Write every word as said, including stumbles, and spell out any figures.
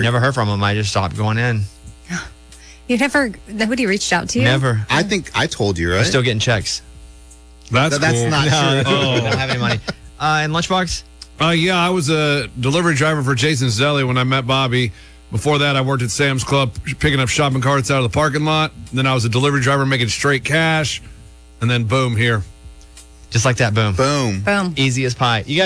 Never heard from him. I just stopped going in. You never, nobody reached out to you? Never. I think I told you, right? I'm still getting checks. That's Th- that's cool. not No, true. I don't have any money. Uh, and Lunchbox? Uh, yeah, I was a delivery driver for Jason Zelli when I met Bobby. Before that, I worked at Sam's Club picking up shopping carts out of the parking lot. Then I was a delivery driver making straight cash. And then boom, here. Just like that, boom. Boom. Boom. Easy as pie. You guys